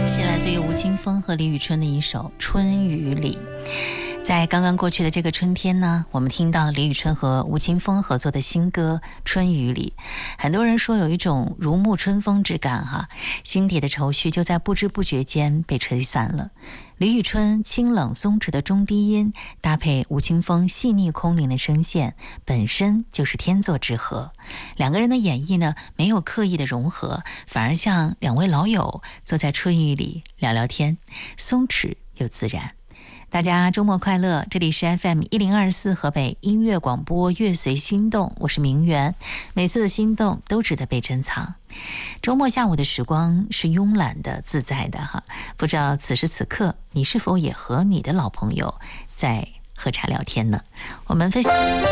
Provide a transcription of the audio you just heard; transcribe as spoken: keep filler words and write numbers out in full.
是来自于吴青峰和李宇春的一首《春雨里》。在刚刚过去的这个春天呢，我们听到李宇春和吴青峰合作的新歌《春雨里》，很多人说有一种如沐春风之感哈、啊，心底的愁绪就在不知不觉间被吹散了。李宇春清冷松弛的中低音搭配吴青峰细腻空灵的声线，本身就是天作之合。两个人的演绎呢，没有刻意的融合，反而像两位老友坐在春雨里聊聊天，松弛又自然。大家周末快乐，这里是 F M 一零二四河北音乐广播乐随心动，我是明媛，每次的心动都值得被珍藏。周末下午的时光是慵懒的自在的哈，不知道此时此刻你是否也和你的老朋友在喝茶聊天呢？我们分享